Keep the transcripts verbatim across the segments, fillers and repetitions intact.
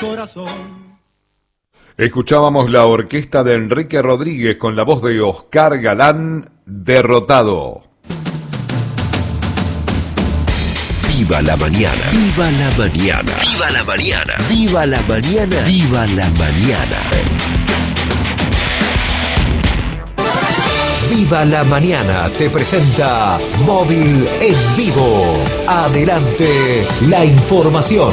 corazón. Escuchábamos la orquesta de Enrique Rodríguez con la voz de Oscar Galán, Derrotado. Viva la mañana, viva la mañana, viva la mañana, viva la mañana, viva la mañana. Viva la mañana te presenta Móvil en Vivo. Adelante la información.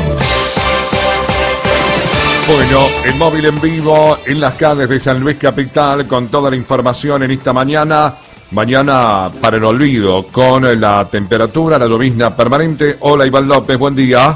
Bueno, el Móvil en Vivo en las calles de San Luis Capital con toda la información en esta mañana. Mañana para el olvido con la temperatura, la llovizna permanente. Hola Iván López, buen día.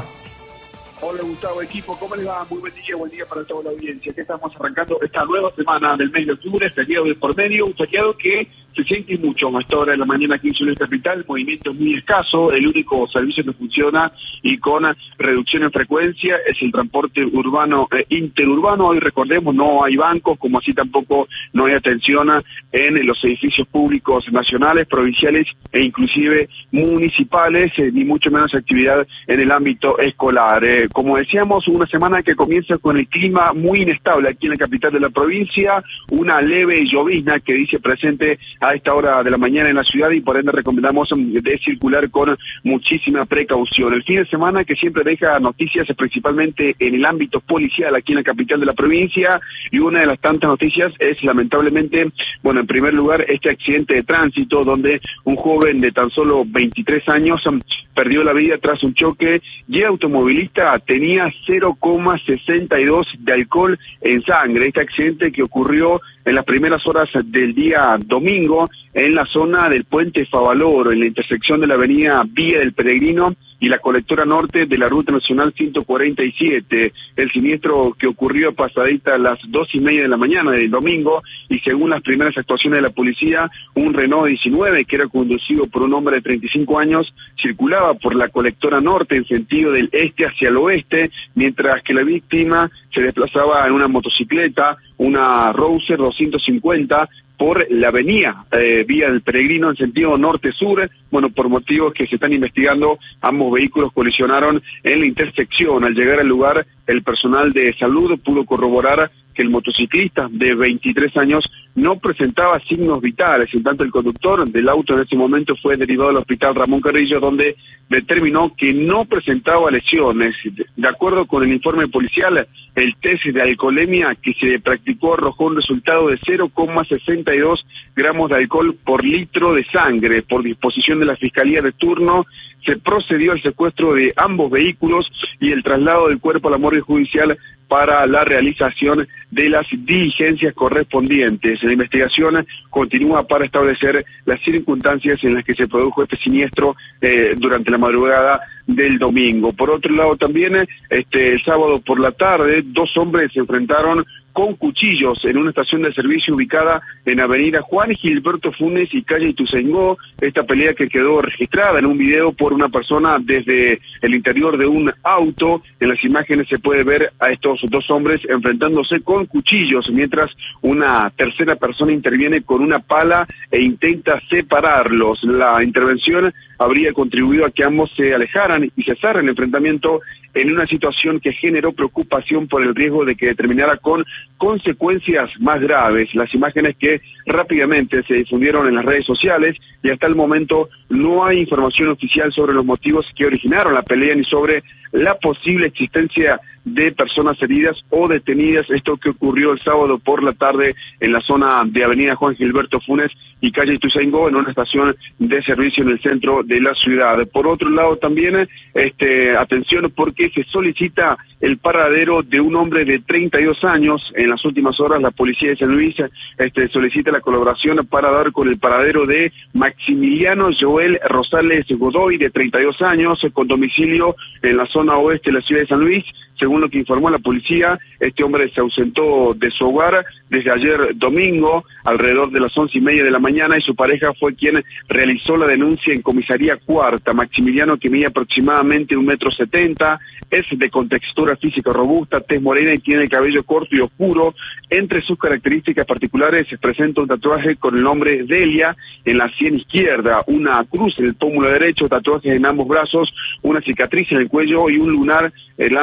Hola Gustavo, equipo, ¿cómo les va? Muy buen día, buen día para toda la audiencia. Que estamos arrancando esta nueva semana del mes de octubre, feriado de por medio, un feriado que se siente mucho a esta hora de la mañana aquí en San Luis Capital, el movimiento es muy escaso, el único servicio que funciona y con reducción en frecuencia es el transporte urbano eh, interurbano. Hoy recordemos, no hay bancos, como así tampoco no hay atención en los edificios públicos nacionales, provinciales e inclusive municipales, eh, ni mucho menos actividad en el ámbito escolar. Eh, como decíamos, una semana que comienza con el clima muy inestable aquí en la capital de la provincia, una leve llovizna que dice presente a esta hora de la mañana en la ciudad y por ende recomendamos de circular con muchísima precaución. El fin de semana que siempre deja noticias principalmente en el ámbito policial aquí en la capital de la provincia y una de las tantas noticias es lamentablemente, bueno, en primer lugar este accidente de tránsito donde un joven de tan solo veintitrés años perdió la vida tras un choque y el automovilista tenía cero coma sesenta y dos de alcohol en sangre. Este accidente que ocurrió en las primeras horas del día domingo en la zona del puente Favaloro, en la intersección de la avenida Vía del Peregrino y la colectora norte de la Ruta Nacional ciento cuarenta y siete. El siniestro que ocurrió pasadita a las dos y media de la mañana del domingo y según las primeras actuaciones de la policía, un Renault diecinueve que era conducido por un hombre de treinta y cinco años circulaba por la colectora norte en sentido del este hacia el oeste, mientras que la víctima se desplazaba en una motocicleta, una Rouser doscientos cincuenta, por la avenida eh, Vía del Peregrino en sentido norte-sur. Bueno, por motivos que se están investigando, ambos vehículos colisionaron en la intersección. Al llegar al lugar, el personal de salud pudo corroborar que el motociclista de veintitrés años no presentaba signos vitales, en tanto el conductor del auto en ese momento fue derivado al hospital Ramón Carrillo, donde determinó que no presentaba lesiones. De acuerdo con el informe policial, el test de alcoholemia que se practicó arrojó un resultado de cero coma sesenta y dos gramos de alcohol por litro de sangre. Por disposición de la Fiscalía de turno, se procedió al secuestro de ambos vehículos y el traslado del cuerpo a la morgue judicial para la realización de las diligencias correspondientes. La investigación continúa para establecer las circunstancias en las que se produjo este siniestro eh, durante la madrugada del domingo. Por otro lado también, este el sábado por la tarde, dos hombres se enfrentaron con cuchillos en una estación de servicio ubicada en avenida Juan Gilberto Funes y calle Ituzaingó. Esta pelea que quedó registrada en un video por una persona desde el interior de un auto. En las imágenes se puede ver a estos dos hombres enfrentándose con cuchillos, mientras una tercera persona interviene con una pala e intenta separarlos. La intervención habría contribuido a que ambos se alejaran y cesaran el enfrentamiento en una situación que generó preocupación por el riesgo de que terminara con consecuencias más graves. Las imágenes que rápidamente se difundieron en las redes sociales y hasta el momento no hay información oficial sobre los motivos que originaron la pelea ni sobre la posible existencia de personas heridas o detenidas. Esto que ocurrió el sábado por la tarde en la zona de avenida Juan Gilberto Funes y calle Ituzaingó, en una estación de servicio en el centro de la ciudad. Por otro lado también, este, atención porque se solicita el paradero de un hombre de treinta y dos años. En las últimas horas la policía de San Luis este, solicita la colaboración para dar con el paradero de Maximiliano Joel Rosales Godoy, de treinta y dos años, con domicilio en la zona oeste de la ciudad de San Luis. Según lo que informó la policía, este hombre se ausentó de su hogar desde ayer domingo, alrededor de las once y media de la mañana, y su pareja fue quien realizó la denuncia en comisaría cuarta. Maximiliano, que mide aproximadamente un metro setenta, es de contextura física robusta, tez morena y tiene el cabello corto y oscuro. Entre sus características particulares se presenta un tatuaje con el nombre Delia en la sien izquierda, una cruz en el pómulo derecho, tatuajes en ambos brazos, una cicatriz en el cuello y un lunar en la barbilla.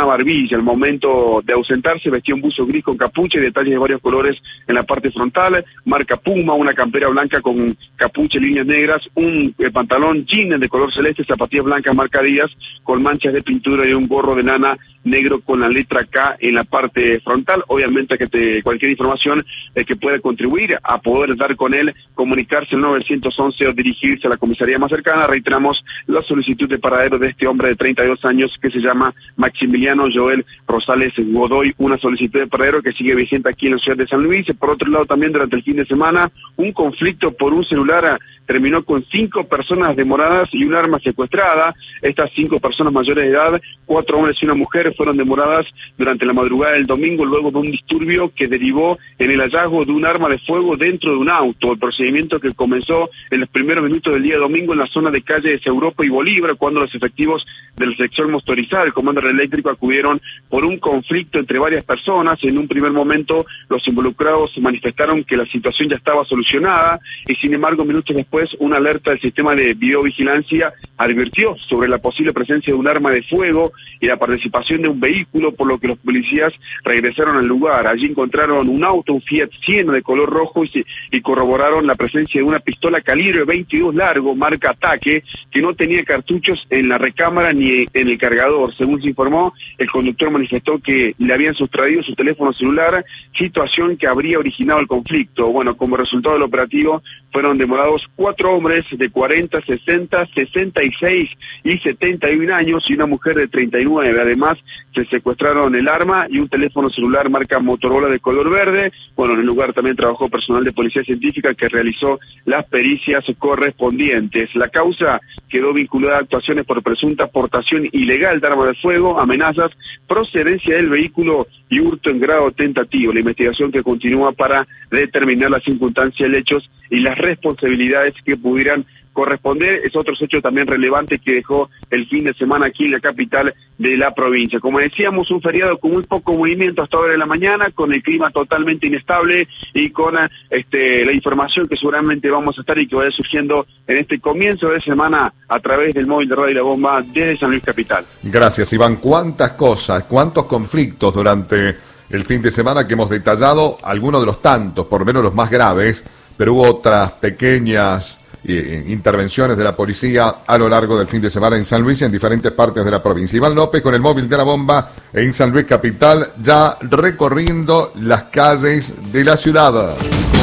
policía. Al momento de ausentarse vestía un buzo gris con capucha y detalles de varios colores en la parte frontal, marca Puma, una campera blanca con capucha y líneas negras, un eh, pantalón jean de color celeste, zapatillas blancas marca Díaz con manchas de pintura y un gorro de lana negro con la letra K en la parte frontal. Obviamente que te, cualquier información eh, que pueda contribuir a poder dar con él, comunicarse al nueve once o dirigirse a la comisaría más cercana. Reiteramos la solicitud de paradero de este hombre de treinta y dos años que se llama Maximiliano Joel Rosales Godoy, una solicitud de paradero que sigue vigente aquí en la ciudad de San Luis. Por otro lado, también durante el fin de semana, un conflicto por un celular terminó con cinco personas demoradas y un arma secuestrada. Estas cinco personas mayores de edad, cuatro hombres y una mujer, fueron demoradas durante la madrugada del domingo luego de un disturbio que derivó en el hallazgo de un arma de fuego dentro de un auto. El procedimiento que comenzó en los primeros minutos del día domingo en la zona de calles Europa y Bolívar, cuando los efectivos de la sección motorizada del Comando Eléctrico acudieron por un conflicto entre varias personas. En un primer momento los involucrados manifestaron que la situación ya estaba solucionada y sin embargo minutos después una alerta del sistema de videovigilancia advirtió sobre la posible presencia de un arma de fuego y la participación de un vehículo, por lo que los policías regresaron al lugar. Allí encontraron un auto, un Fiat Siena de color rojo y, y corroboraron la presencia de una pistola calibre veintidós largo, marca Ataque, que no tenía cartuchos en la recámara ni en el cargador. Según se informó, el conductor manifestó que le habían sustraído su teléfono celular, situación que habría originado el conflicto. Bueno, como resultado del operativo, fueron demorados cuatro hombres de cuarenta, sesenta, sesenta y seis y setenta y un años y una mujer de treinta y nueve. Además, se secuestraron el arma y un teléfono celular marca Motorola de color verde. Bueno, en el lugar también trabajó personal de policía científica que realizó las pericias correspondientes. La causa quedó vinculada a actuaciones por presunta portación ilegal de arma de fuego, amenazas, procedencia del vehículo y hurto en grado tentativo. La investigación que continúa para determinar las circunstancias del hecho y las responsabilidades que pudieran corresponder. Es otro hecho también relevante que dejó el fin de semana aquí en la capital de la provincia. Como decíamos, un feriado con muy poco movimiento hasta ahora de la mañana, con el clima totalmente inestable y con este, la información que seguramente vamos a estar y que vaya surgiendo en este comienzo de semana a través del móvil de Radio La Bomba desde San Luis Capital. Gracias, Iván. ¿Cuántas cosas, cuántos conflictos durante el fin de semana que hemos detallado? Algunos de los tantos, por lo menos los más graves, pero hubo otras pequeñas Eh, intervenciones de la policía a lo largo del fin de semana en San Luis y en diferentes partes de la provincia. Iván López con el móvil de La Bomba en San Luis Capital, ya recorriendo las calles de la ciudad.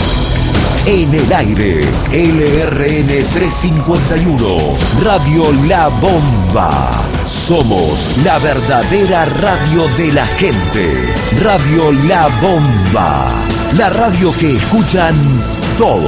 En el aire, L R N trescientos cincuenta y uno, Radio La Bomba. Somos la verdadera radio de la gente. Radio La Bomba, la radio que escuchan todos.